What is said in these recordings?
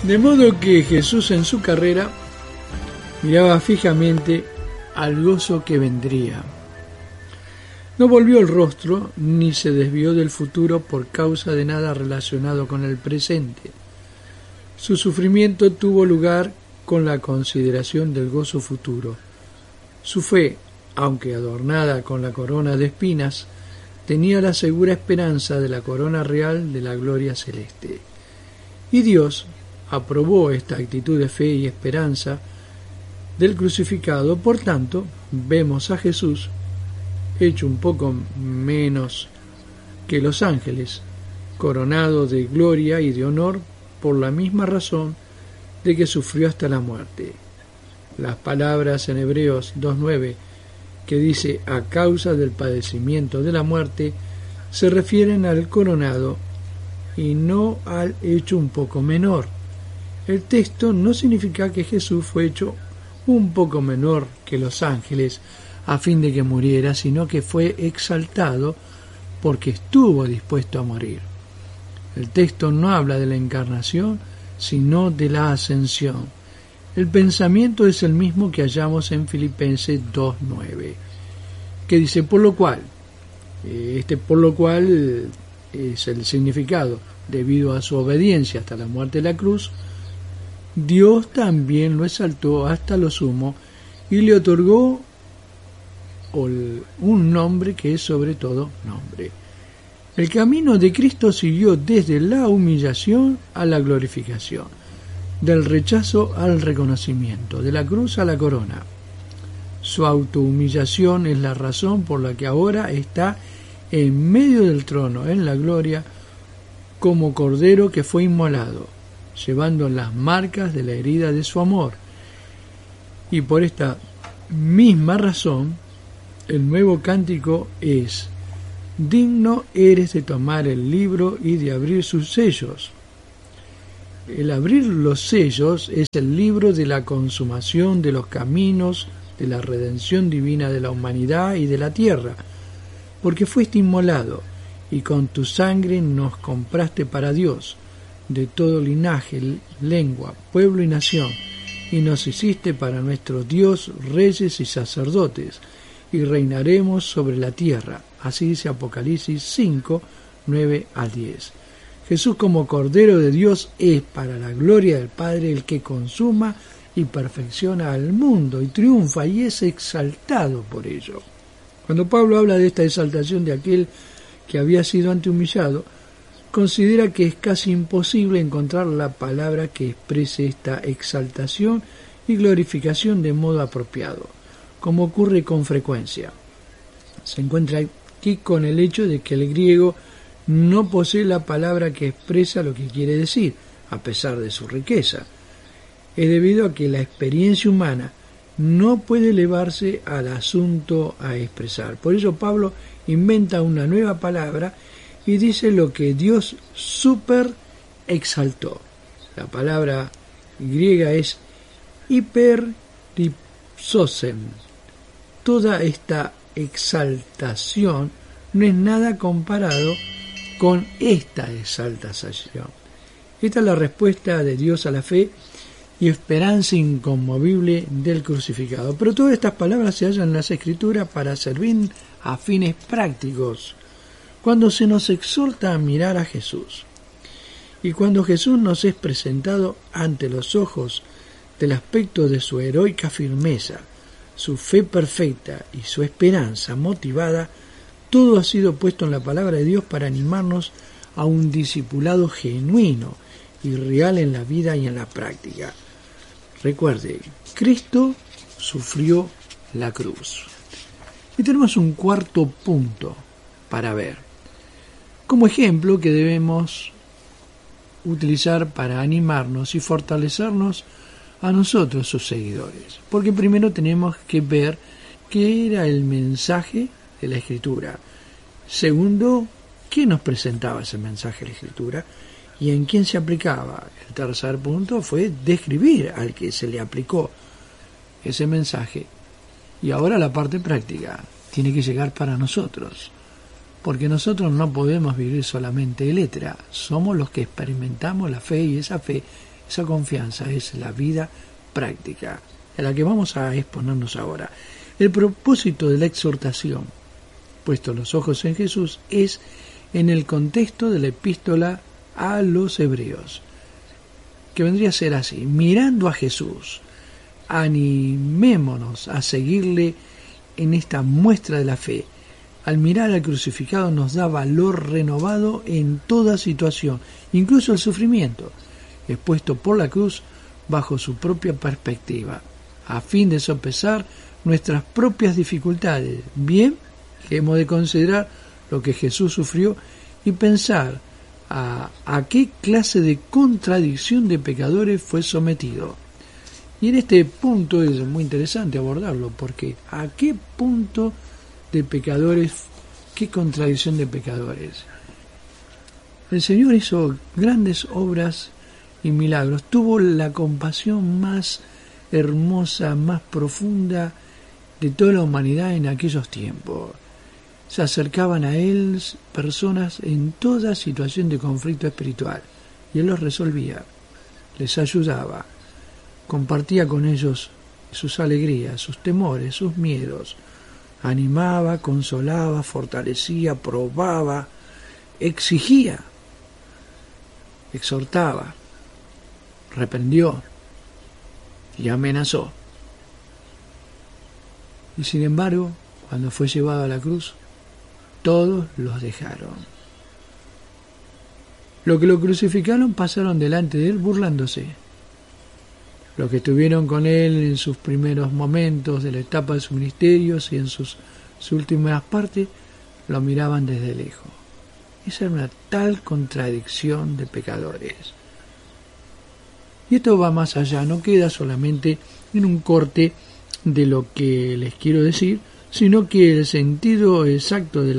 De modo que Jesús en su carrera miraba fijamente al gozo que vendría. No volvió el rostro ni se desvió del futuro por causa de nada relacionado con el presente. Su sufrimiento tuvo lugar con la consideración del gozo futuro. Su fe, aunque adornada con la corona de espinas, tenía la segura esperanza de la corona real de la gloria celeste. Y Dios aprobó esta actitud de fe y esperanza del crucificado. Por tanto, vemos a Jesús hecho un poco menos que los ángeles, coronado de gloria y de honor por la misma razón de que sufrió hasta la muerte. Las palabras en Hebreos 2:9 que dice a causa del padecimiento de la muerte se refieren al coronado y no al hecho un poco menor. El texto no significa que Jesús fue hecho un poco menor que los ángeles a fin de que muriera, sino que fue exaltado porque estuvo dispuesto a morir. El texto no habla de la encarnación, sino de la ascensión. El pensamiento es el mismo que hallamos en Filipenses 2:9, que dice por lo cual. Por lo cual es el significado. Debido a su obediencia hasta la muerte de la cruz, Dios también lo exaltó hasta lo sumo y le otorgó un nombre que es sobre todo nombre. El camino de Cristo siguió desde la humillación a la glorificación, del rechazo al reconocimiento, de la cruz a la corona. Su autohumillación es la razón por la que ahora está en medio del trono, en la gloria, como cordero que fue inmolado, llevando las marcas de la herida de su amor. Y por esta misma razón, el nuevo cántico es: digno eres de tomar el libro y de abrir sus sellos. El abrir los sellos es el libro de la consumación de los caminos de la redención divina de la humanidad y de la tierra, porque fuiste inmolado y con tu sangre nos compraste para Dios, de todo linaje, lengua, pueblo y nación, y nos hiciste para nuestro Dios reyes y sacerdotes, y reinaremos sobre la tierra. Así dice Apocalipsis 5, 9 a 10. Jesús como Cordero de Dios es para la gloria del Padre el que consuma y perfecciona al mundo y triunfa y es exaltado por ello. Cuando Pablo habla de esta exaltación de aquel que había sido antes humillado, considera que es casi imposible encontrar la palabra que exprese esta exaltación y glorificación de modo apropiado, como ocurre con frecuencia. Se encuentra aquí con el hecho de que el griego no posee la palabra que expresa lo que quiere decir, a pesar de su riqueza. Es debido a que la experiencia humana no puede elevarse al asunto a expresar. Por eso Pablo inventa una nueva palabra y dice lo que Dios super exaltó. La palabra griega es hyperipsosen. Toda esta exaltación no es nada comparado con esta exaltación. Esta es la respuesta de Dios a la fe y esperanza inconmovible del crucificado. Pero todas estas palabras se hallan en las Escrituras para servir a fines prácticos cuando se nos exhorta a mirar a Jesús. Y cuando Jesús nos es presentado ante los ojos del aspecto de su heroica firmeza, su fe perfecta y su esperanza motivada, todo ha sido puesto en la palabra de Dios para animarnos a un discipulado genuino y real en la vida y en la práctica. Recuerde, Cristo sufrió la cruz. Y tenemos un cuarto punto para ver, como ejemplo que debemos utilizar para animarnos y fortalecernos a nosotros, sus seguidores. Porque primero tenemos que ver qué era el mensaje de la Escritura. Segundo, qué nos presentaba ese mensaje de la Escritura y en quién se aplicaba. El tercer punto fue describir al que se le aplicó ese mensaje. Y ahora la parte práctica tiene que llegar para nosotros, porque nosotros no podemos vivir solamente de letra. Somos los que experimentamos la fe y esa fe Esa confianza es la vida práctica, a la que vamos a exponernos ahora. El propósito de la exhortación, puesto los ojos en Jesús, es en el contexto de la epístola a los hebreos, que vendría a ser así: mirando a Jesús, animémonos a seguirle en esta muestra de la fe. Al mirar al crucificado nos da valor renovado en toda situación, incluso el sufrimiento, expuesto por la cruz bajo su propia perspectiva, a fin de sopesar nuestras propias dificultades. Bien, que hemos de considerar lo que Jesús sufrió y pensar a qué clase de contradicción de pecadores fue sometido. Y en este punto es muy interesante abordarlo, porque a qué punto de pecadores, qué contradicción de pecadores. El Señor hizo grandes obras y milagros, tuvo la compasión más hermosa, más profunda de toda la humanidad en aquellos tiempos. Se acercaban a Él personas en toda situación de conflicto espiritual, y Él los resolvía, les ayudaba, compartía con ellos sus alegrías, sus temores, sus miedos, animaba, consolaba, fortalecía, probaba, exigía, exhortaba, reprendió y amenazó. Y sin embargo, cuando fue llevado a la cruz, todos los dejaron. Los que lo crucificaron pasaron delante de él burlándose. Los que estuvieron con él en sus primeros momentos de la etapa de su ministerio y en sus últimas partes, lo miraban desde lejos. Esa era una tal contradicción de pecadores. Y esto va más allá, no queda solamente en un corte de lo que les quiero decir, sino que el sentido exacto de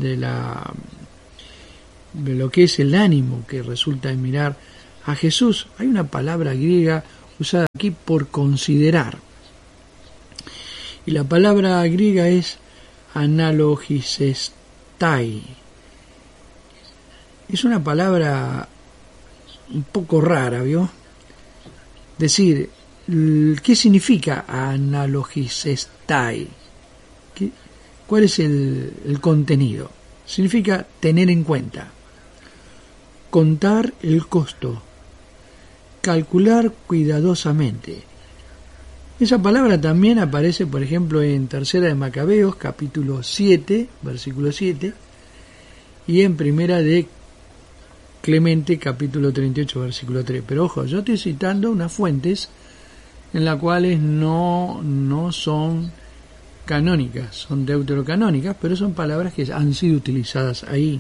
lo que es el ánimo que resulta en mirar a Jesús. Hay una palabra griega usada aquí por considerar, y la palabra griega es analogisestai. Es una palabra un poco rara, ¿vio? Decir, ¿qué significa analogisestai? ¿Cuál es el contenido? Significa tener en cuenta, contar el costo, calcular cuidadosamente. Esa palabra también aparece, por ejemplo, en Tercera de Macabeos, capítulo 7, versículo 7, y en Primera de Clemente, capítulo 38, versículo 3. Pero ojo, yo estoy citando unas fuentes en las cuales no son canónicas, son deuterocanónicas, pero son palabras que han sido utilizadas ahí.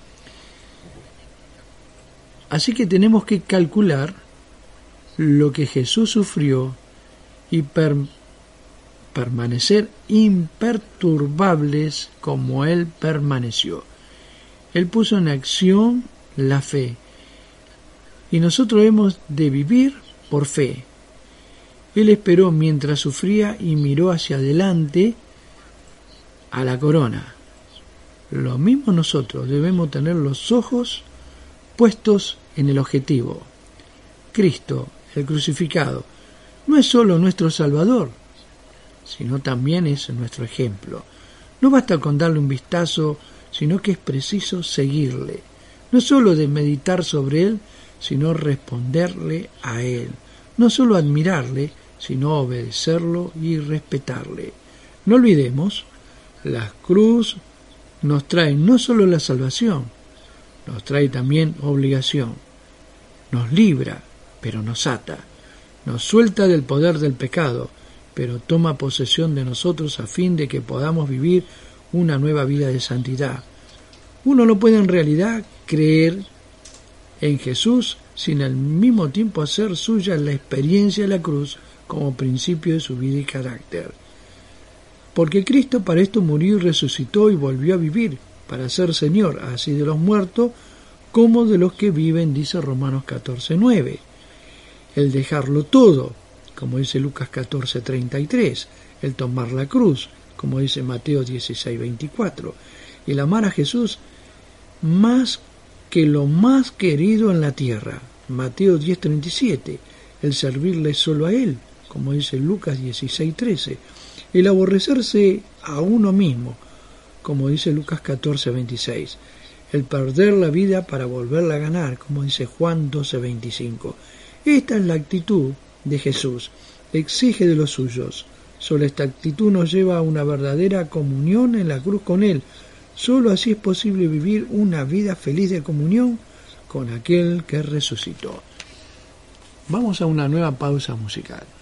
Así que tenemos que calcular lo que Jesús sufrió y permanecer imperturbables como Él permaneció. Él puso en acción la fe, y nosotros hemos de vivir por fe. Él esperó mientras sufría y miró hacia adelante a la corona. Lo mismo nosotros debemos tener los ojos puestos en el objetivo. Cristo, el crucificado, no es solo nuestro Salvador, sino también es nuestro ejemplo. No basta con darle un vistazo, sino que es preciso seguirle. No solo de meditar sobre Él, sino responderle a Él. No solo admirarle, sino obedecerlo y respetarle. No olvidemos, la cruz nos trae no solo la salvación, nos trae también obligación. Nos libra, pero nos ata. Nos suelta del poder del pecado, pero toma posesión de nosotros a fin de que podamos vivir una nueva vida de santidad. Uno no puede en realidad creer en Jesús sin al mismo tiempo hacer suya la experiencia de la cruz como principio de su vida y carácter. Porque Cristo para esto murió y resucitó y volvió a vivir, para ser Señor, así de los muertos como de los que viven, dice Romanos 14:9. El dejarlo todo, como dice Lucas 14:33. El tomar la cruz, como dice Mateo 16:24. El amar a Jesús más que lo más querido en la tierra, Mateo 10:37, el servirle solo a Él, como dice Lucas 16:13, el aborrecerse a uno mismo, como dice Lucas 14:26, el perder la vida para volverla a ganar, como dice Juan 12:25. Esta es la actitud de Jesús, exige de los suyos. Solo esta actitud nos lleva a una verdadera comunión en la cruz con Él. Solo así es posible vivir una vida feliz de comunión con aquel que resucitó. Vamos a una nueva pausa musical.